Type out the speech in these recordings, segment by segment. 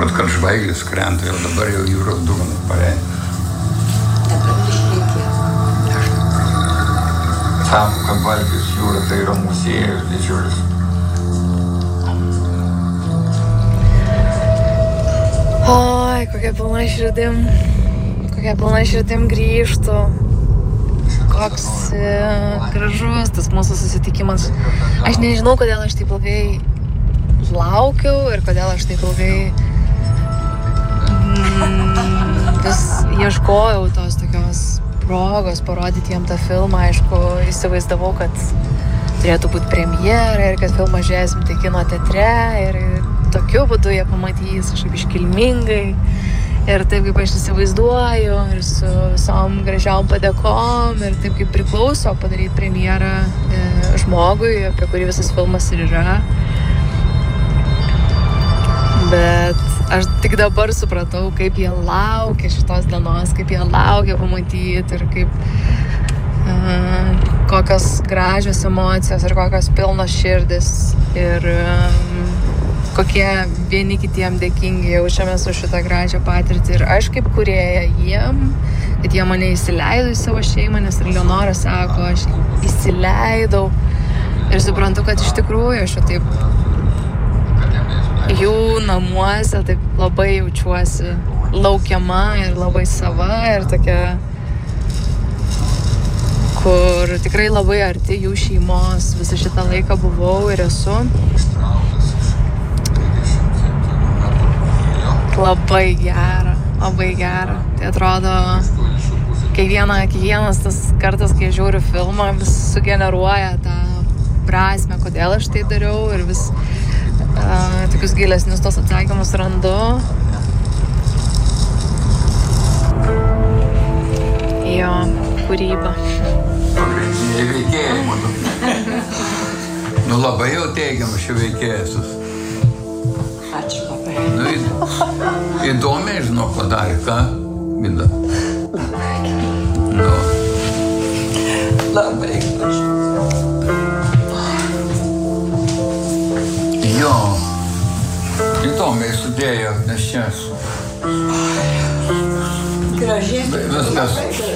kad žvaigždės krenta, jau dabar jau jūros dugnas pareina. Sako, kad Baltijos jūra tai yra muziejus didžiulis. Oi, kokia pilna širdim grįžtų. Koks gražus tas mūsų susitikimas. Aš nežinau, kodėl aš taip ilgai laukiau ir kodėl aš taip ilgai vis ieškojau tos tokios progos parodyti jiem tą filmą. Aišku, įsivaizdavau, kad turėtų būti premjera ir kad filmą žiūrėsim tai kino teatre ir tokiu būdu jie pamatys kažkaip iškilmingai ir taip kaip aš įsivaizduoju ir su visom gražiom padėkom ir taip kaip priklauso padaryti premjerą žmogui, apie kurį visas filmas ir yra. Bet aš tik dabar supratau, kaip jie laukia šitos dienos, kaip jie laukia pamatyti ir kaip kokios gražios emocijos ir kokios pilnos širdis ir kokie vieni kitiem dėkingi jaučiamės už šitą gražią patirtį. Ir aš kaip kūrėja jiem, kad jie mane įsileido į savo šeimą, nes ir Leonora sako, aš įsileidau ir suprantu, kad iš tikrųjų aš taip jų namuose taip labai jaučiuosi laukiama ir labai sava ir tokia, kur tikrai labai arti jų šeimos visą šitą laiką buvau ir esu. Labai gera. Tai atrodo, kiekvienas tas kartas, kai žiūriu filmą, vis sugeneruoja tą prasmę, kodėl aš tai dariau ir vis tokius gilesnius tos atsakymus randu. Jo, kūryba. Pagrindiniai veikėjai, manau. Nu labai jau teigiamas šio veikėjas. Ačiū labai. Nu, įdomiai, žinau, padarė, ką, Vida? Nu. Labai gražu. Jo, įdomiai sudėjo, nes čia Gražiai. viskas,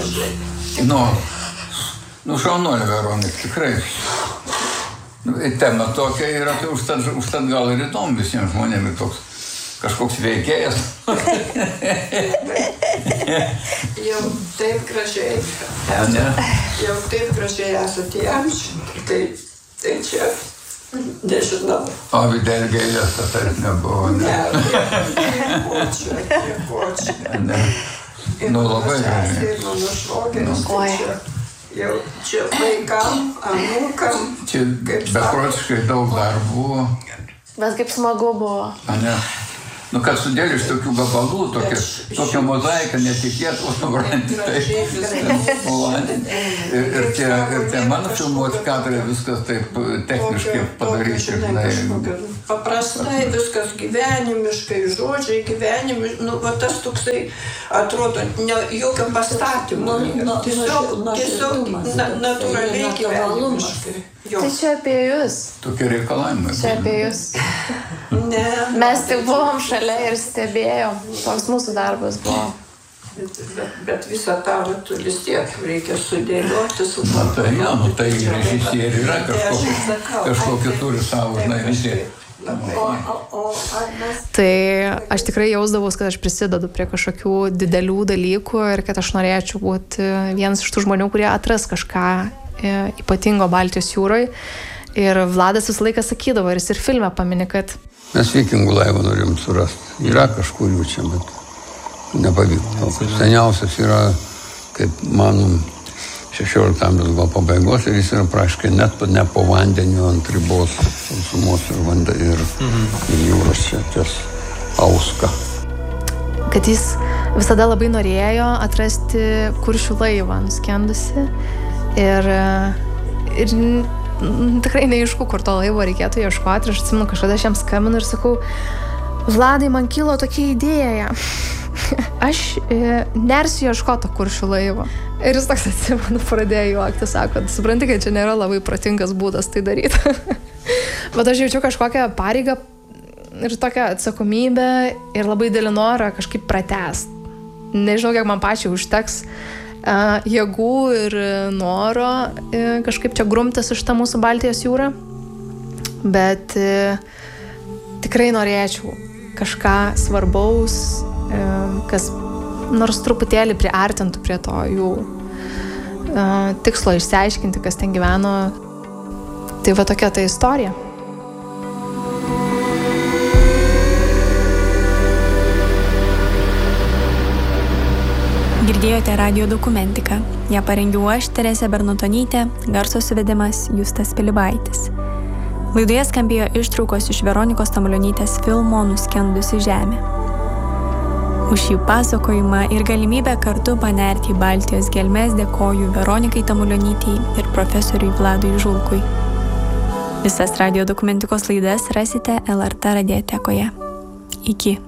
nu šaunuolė Veronika, tikrai. Tema tokia yra, tai užtat gal ir įdomu visiems žmonėms toks kažkoks veikėjas. Jau taip gražiai esate įamžinti, tai čia nežinau. O Videlgėlės taip nebuvo, ne? Ne, Nu labai gražiai. Jau čia vaikam, anūkam. Čia beprotiškai daug darbų. Bet kaip smagu buvo. Ne? Nu, kad sudėlė iš tokių gabalų, tokią mozaiką netikėtų, ir tie mano filmuoti kadrai viskas taip techniškai padaryti. Paprastai viskas gyvenimiškai, žodžiai gyvenimiškai, nu, va tas toksai atrodo, jokio pastatymo. Tiesiog natūraliai gyvenimiškai. Tai čia apie jūs. Tokie reikalavimai. Čia apie jūs. Ne. Mes tik buvom šalia ir stebėjom. Toks mūsų darbas buvo. Bet visą tą vis tiek reikia sudėlioti, Tai režisieriai yra kažkokie turi savo viziją. Tai aš tikrai jausdavau, kad aš prisidedu prie kažkokių didelių dalykų ir kad aš norėčiau būti vienas iš tų žmonių, kurie atras kažką ypatingo Baltijos jūroje. Ir Vladas visą laiką sakydavo, ir jis ir filme pamini, kad mes vikingų laivą norim surasti. Yra kažkur jų čia, bet nepavyko. Seniausias yra, kaip manom, 16 amžiaus gal pabaigos ir jis yra praškai net ne po vandeniu ant ribos sausumos ir jūros čia ties Auska. Kad jis visada labai norėjo atrasti Kuršių laivą nuskendusi ir tikrai neaišku, kur to laivo reikėtų ieškoti. Ir aš atsimenu, kažkada aš jam skambinu ir sakau, Vladai, man kilo tokia idėja. Aš nersiu ieškoti Kuršių laivo. Ir jis toks atsimenu, pradėjo juokti, sako, supranti, kad čia nėra labai protingas būdas tai daryti. Bet aš jaučiu kažkokią pareigą ir tokia atsakomybė ir labai didelį norą kažkaip pratęst. Nežinau, kiek man pačiai užteks jėgų ir noro kažkaip čia grumtis iš tą mūsų Baltijos jūrą, bet tikrai norėčiau kažką svarbaus, kas nors truputėlį priartintų prie to jų tikslo išsiaiškinti, kas ten gyveno. Tai va tokia ta istorija. Girdėjote radijo dokumentiką. Ją parengiau aš, Teresė Bernatonytė, garso suvedimas Justas Pilibaitis. Laidoje skambėjo ištraukos iš Veronikos Tamulionytės filmo Nuskendusi žemė. Už šį pasakojimą ir galimybę kartu panerti į Baltijos gelmes dėkoju Veronikai Tamulionytei ir profesoriui Vladui Žulkui. Visas radijo dokumentikos laidas rasite LRT radiotekoje. Iki.